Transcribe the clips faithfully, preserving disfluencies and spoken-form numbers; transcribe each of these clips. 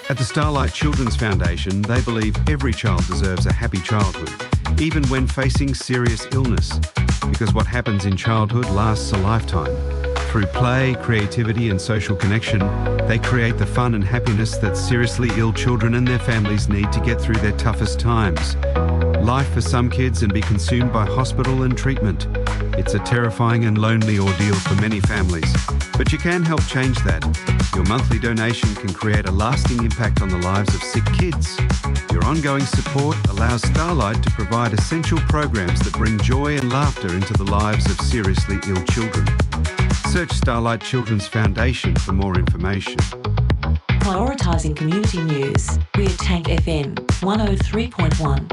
At the Starlight Children's Foundation, they believe every child deserves a happy childhood, even when facing serious illness, because what happens in childhood lasts a lifetime. Through play, creativity and social connection, they create the fun and happiness that seriously ill children and their families need to get through their toughest times. Life for some kids can be consumed by hospital and treatment. It's a terrifying and lonely ordeal for many families, but you can help change that. Your monthly donation can create a lasting impact on the lives of sick kids. Your ongoing support allows Starlight to provide essential programs that bring joy and laughter into the lives of seriously ill children. Search Starlight Children's Foundation for more information. Prioritising community news. We're Tank F M one oh three point one.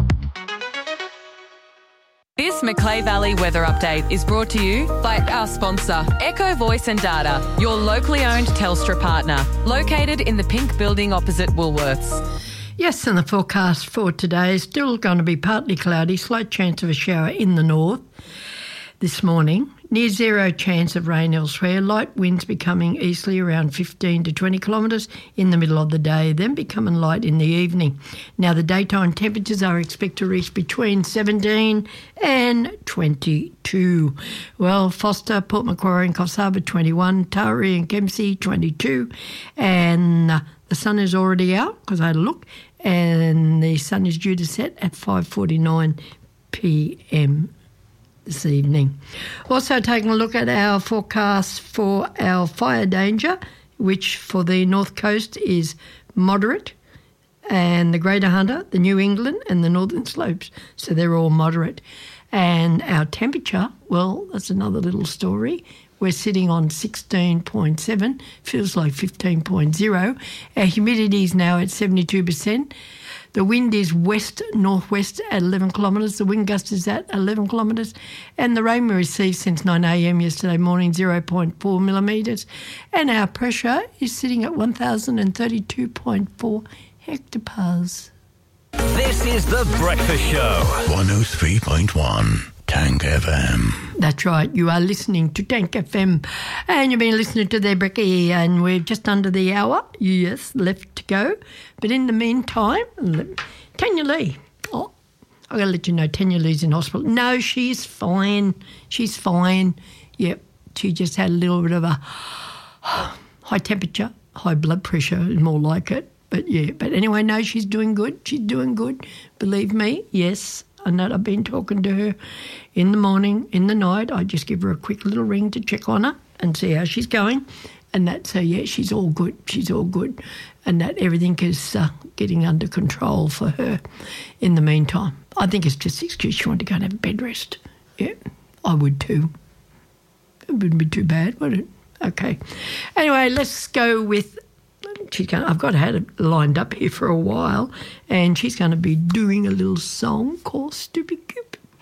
This Macleay Valley weather update is brought to you by our sponsor, Echo Voice and Data, your locally owned Telstra partner, located in the Pink Building opposite Woolworths. Yes, and the forecast for today is still going to be partly cloudy, slight chance of a shower in the north this morning. Near zero chance of rain elsewhere. Light winds becoming easterly around fifteen to twenty kilometres in the middle of the day, then becoming light in the evening. Now, the daytime temperatures are expected to reach between seventeen and twenty-two. Well, Foster, Port Macquarie and Coffs Harbour twenty-one, Taree and Kempsey twenty-two, and uh, the sun is already out because I had a look, and the sun is due to set at five forty-nine p m this evening. Also taking a look at our forecast for our fire danger, which for the North Coast is moderate, and the Greater Hunter, the New England and the Northern Slopes, so they're all moderate. And our temperature, well, that's another little story. We're sitting on sixteen point seven, feels like fifteen point oh. Our humidity is now at seventy-two percent. The wind is west-northwest at eleven kilometres. The wind gust is at eleven kilometres. And the rain we received since nine a m yesterday morning, zero point four millimetres. And our pressure is sitting at one thousand thirty-two point four hectopascals. This is The Breakfast Show. one oh three point one. Tank F M. That's right, you are listening to Tank F M, and you've been listening to their Brecky, and we're just under the hour, yes, left to go. But in the meantime, Tanya Lee, oh, I've got to let you know, Tanya Lee's in hospital. No, she's fine, she's fine. Yep, she just had a little bit of a high temperature, high blood pressure is more like it. But yeah, but anyway, no, she's doing good, she's doing good, believe me, yes. I know I've been talking to her in the morning, in the night. I just give her a quick little ring to check on her and see how she's going. And that, so yeah, she's all good. She's all good. And that everything is uh, getting under control for her in the meantime. I think it's just an excuse she wanted to go and have a bed rest. Yeah, I would too. It wouldn't be too bad, would it? Okay. Anyway, let's go with... She's going, I've got her lined up here for a while, and she's going to be doing a little song called Stupid Cupid.